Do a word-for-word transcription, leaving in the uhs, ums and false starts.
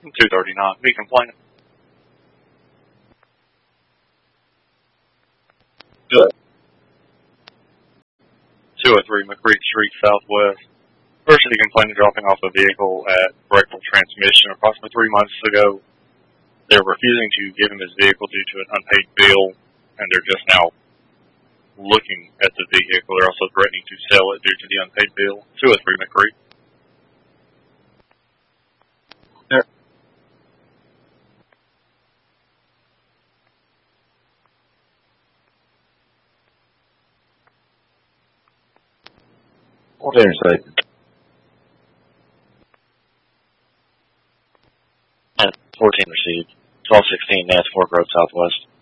two thirty-nine. Be complaining. Good. two oh three McCreek Street Southwest. First city complainant dropping off a vehicle at Breakville Transmission approximately three months ago. They're refusing to give him his vehicle due to an unpaid bill, and they're just now looking at the vehicle. They're also threatening to sell it due to the unpaid bill. two oh three McCreek. There. What interstate? fourteen received. twelve sixteen Nance Fork Road Southwest.